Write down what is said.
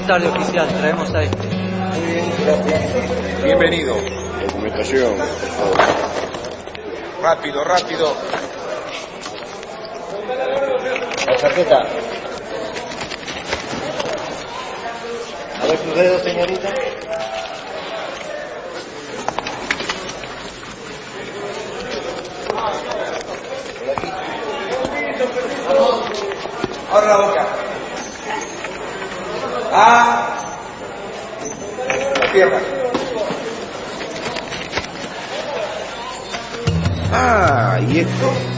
tarde, oficial. Traemos a este. Muy bien, gracias. Bienvenido. Documentación, por favor. Rápido, rápido. La tarjeta. A ver sus dedos, señorita. Ahora la boca. La pierna. ¿Y esto?